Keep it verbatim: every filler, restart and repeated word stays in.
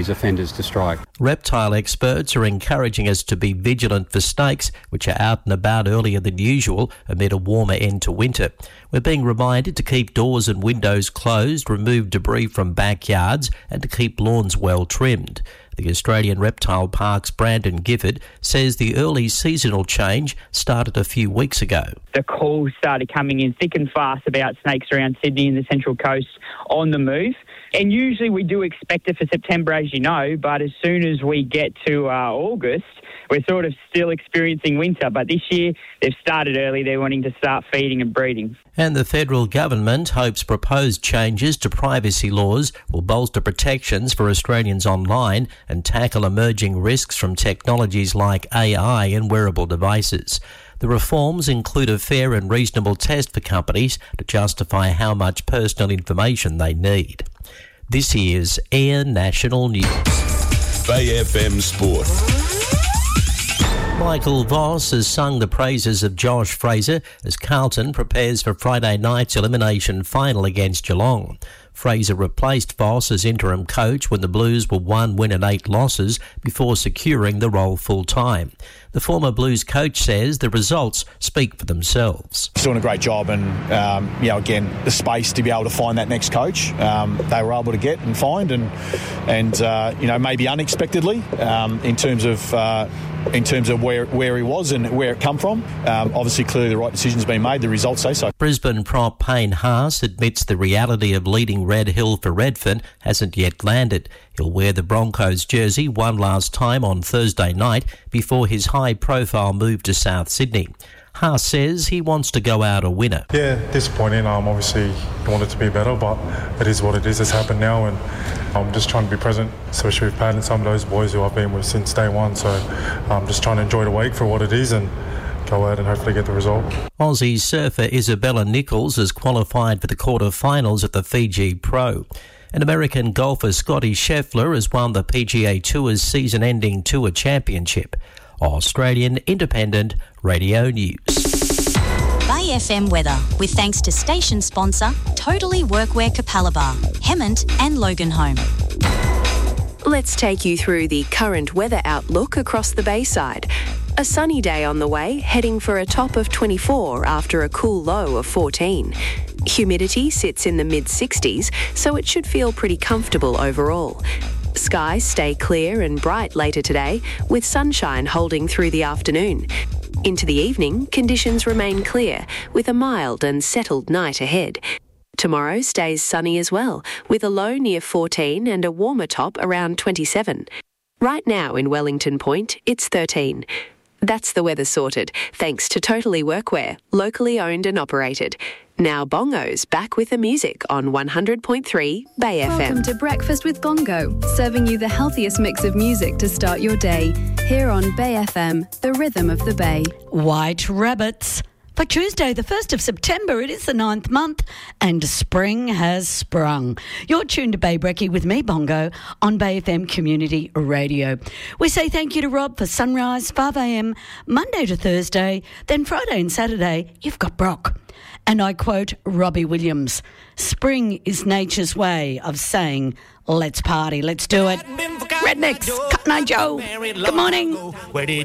these offenders to strike. Reptile experts are encouraging us to be vigilant for snakes, which are out and about earlier than usual amid a warmer end to winter. We're being reminded to keep doors and windows closed, remove debris from backyards and to keep lawns well trimmed. The Australian Reptile Park's Brandon Gifford says the early seasonal change started a few weeks ago. The calls started coming in thick and fast about snakes around Sydney and the Central Coast on the move. And usually we do expect it for September, as you know, but as soon as we get to uh, August, we're sort of still experiencing winter. But this year, they've started early. They're wanting to start feeding and breeding. And the federal government hopes proposed changes to privacy laws will bolster protections for Australians online and tackle emerging risks from technologies like A I and wearable devices. The reforms include a fair and reasonable test for companies to justify how much personal information they need. This is Air National News. Bay F M Sport. Michael Voss has sung the praises of Josh Fraser as Carlton prepares for Friday night's elimination final against Geelong. Fraser replaced Voss as interim coach when the Blues were one win and eight losses before securing the role full-time. The former Blues coach says the results speak for themselves. He's doing a great job and, um, you know, again, the space to be able to find that next coach um, they were able to get and find and, and uh, you know, maybe unexpectedly um, in terms of uh, in terms of where, where he was and where it come from. Um, obviously, clearly the right decision's been made. The results say so. Brisbane prop Payne Haas admits the reality of leading Red Hill for Redfern hasn't yet landed. He'll wear the Broncos jersey one last time on Thursday night before his high-profile move to South Sydney. Haas says he wants to go out a winner. Yeah, disappointing. Um, obviously, I want it to be better, but it is what it is. It's happened now, and I'm just trying to be present, especially with Pat and some of those boys who I've been with since day one. So I'm just trying to enjoy the week for what it is and go out and hopefully get the result. Aussie surfer Isabella Nichols has qualified for the quarter-finals at the Fiji Pro. And American golfer Scotty Scheffler has won the P G A Tour's season-ending Tour Championship. Australian Independent Radio News. Bay F M weather, with thanks to station sponsor Totally Workwear Capalaba, Hemmant and Loganholme. Let's take you through the current weather outlook across the Bayside. A sunny day on the way, heading for a top of twenty-four after a cool low of fourteen. Humidity sits in the mid-sixties, so it should feel pretty comfortable overall. Skies stay clear and bright later today, with sunshine holding through the afternoon. Into the evening, conditions remain clear, with a mild and settled night ahead. Tomorrow stays sunny as well, with a low near fourteen and a warmer top around twenty-seven. Right now in Wellington Point, it's thirteen. That's the weather sorted, thanks to Totally Workwear, locally owned and operated. Now Bongo's back with the music on one hundred point three Bay F M. Welcome to Breakfast with Bongo, serving you the healthiest mix of music to start your day. Here on Bay F M, the rhythm of the Bay. White rabbits. For Tuesday, the first of September, it is the ninth month and spring has sprung. You're tuned to Bay Brekkie with me, Bongo, on Bay F M Community Radio. We say thank you to Rob for Sunrise, five a m, Monday to Thursday. Then Friday and Saturday, you've got Brock. And I quote Robbie Williams, spring is nature's way of saying, let's party, let's do it. Rednecks, Cotton Eye Joe, good morning.